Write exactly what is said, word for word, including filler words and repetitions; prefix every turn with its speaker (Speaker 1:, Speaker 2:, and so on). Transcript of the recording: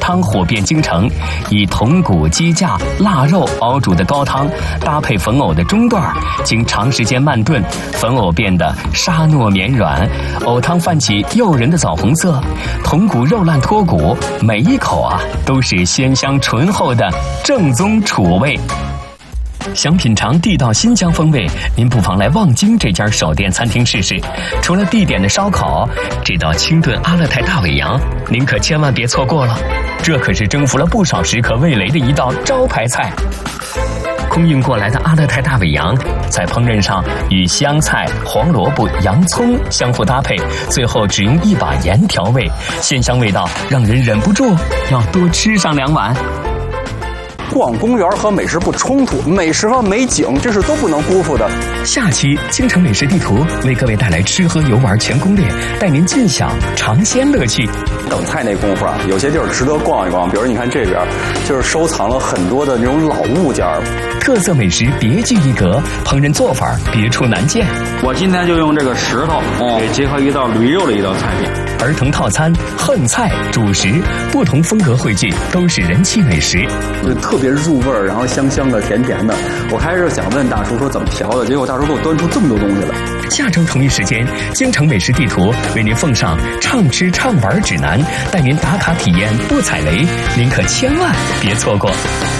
Speaker 1: 汤火遍京城，以筒骨、鸡架、腊肉熬煮的高汤，搭配粉藕的中段，经长时间慢炖，粉藕变得沙糯绵软，藕汤泛起诱人的枣红色，筒骨肉烂脱骨，每一口啊都是鲜香醇厚的正宗楚味。想品尝地道新疆风味，您不妨来望京这家手电餐厅试试。除了必点的烧烤，这道清炖阿勒泰大尾羊您可千万别错过了，这可是征服了不少食客味蕾的一道招牌菜。空运过来的阿勒泰大尾羊在烹饪上与香菜、黄萝卜、洋葱相互搭配，最后只用一把盐调味，鲜香味道让人忍不住要多吃上两碗。
Speaker 2: 逛公园和美食不冲突，美食和美景这是都不能辜负的。
Speaker 1: 下期京城美食地图为各位带来吃喝游玩全攻略，带您尽享尝鲜乐趣。
Speaker 2: 等菜那功夫啊，有些地儿值得逛一逛，比如你看这边，就是收藏了很多的那种老物件，
Speaker 1: 特色美食别具一格，烹饪做法别出难见。
Speaker 3: 我今天就用这个石头，哦，给结合一道驴肉的一道菜品。
Speaker 1: 儿童套餐、横菜、主食，不同风格汇聚，都是人气美食，
Speaker 2: 就特别入味儿，然后香香的、甜甜的。我开始想问大叔说怎么调的，结果大叔给我端出这么多东西来。
Speaker 1: 下周同一时间，京城美食地图为您奉上畅吃畅玩指南，带您打卡体验不踩雷，您可千万别错过。